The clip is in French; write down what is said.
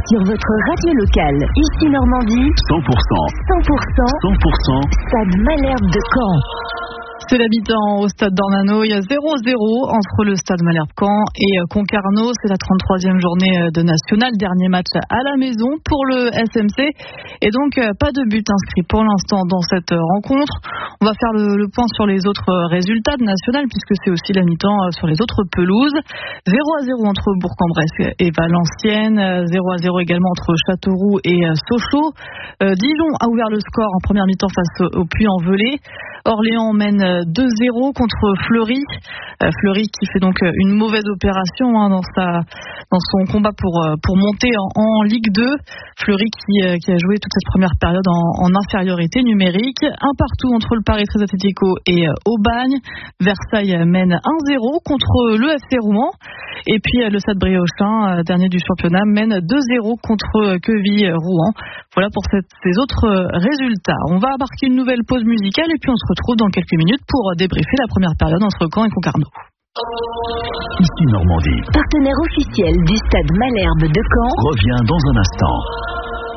sur votre radio locale. Ici Normandie, 100%, Stade Malherbe de Caen. C'est la mi-temps au Stade d'Ornano. Il y a 0-0 entre le Stade Malherbe-Caen et Concarneau. C'est la 33e journée de National. Dernier match à la maison pour le SMC. Et donc, pas de but inscrit pour l'instant dans cette rencontre. On va faire le point sur les autres résultats de National, puisque c'est aussi la mi-temps sur les autres pelouses. 0-0 entre Bourg-en-Bresse et Valenciennes. 0-0 également entre Châteauroux et Sochaux. Dijon a ouvert le score en première mi-temps face au Puy-en-Velay. Orléans mène 2-0 contre Fleury. Fleury qui fait donc une mauvaise opération dans son combat pour monter en Ligue 2. Fleury qui a joué toute cette première période en infériorité numérique. Un partout entre le Paris Très Atlético et Aubagne. Versailles mène 1-0 contre le FC Rouen. Et puis le Stade Briochin, dernier du championnat, mène 2-0 contre Queville-Rouen. Voilà pour ces autres résultats. On va marquer une nouvelle pause musicale et puis on se retrouve dans quelques minutes pour débriefer la première période entre Caen et Concarneau. Ici Normandie, partenaire officiel du Stade Malherbe de Caen, revient dans un instant.